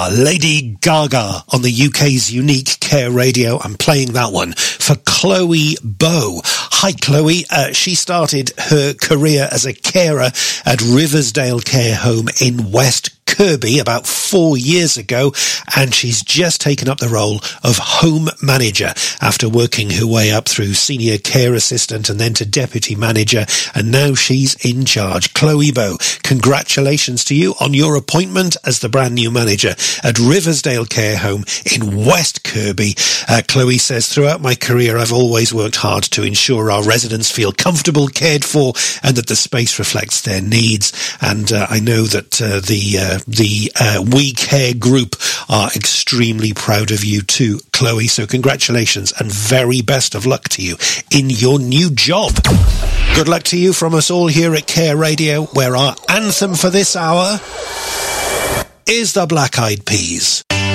Lady Gaga on the UK's unique Care Radio. I'm playing that one for Chloe Bow. Hi, Chloe. She started her career as a carer at Riversdale Care Home in West Kirby about 4 years ago, and she's just taken up the role of home manager after working her way up through senior care assistant and then to deputy manager, and now she's in charge. Chloe Bow, congratulations to you on your appointment as the brand new manager at Riversdale Care Home in West Kirby. Chloe says, throughout my career I've always worked hard to ensure our residents feel comfortable, cared for, and that the space reflects their needs. And I know that the We Care group are extremely proud of you too, Chloe. So congratulations and very best of luck to you in your new job. Good luck to you from us all here at Care Radio, where our anthem for this hour is the Black Eyed Peas.